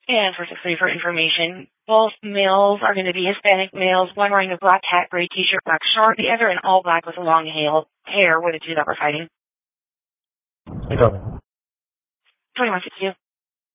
And for 6:30 for information, both males are going to be Hispanic males, one wearing a black hat, gray t-shirt, black short, the other in all black with long hair were the two that were fighting. 2162.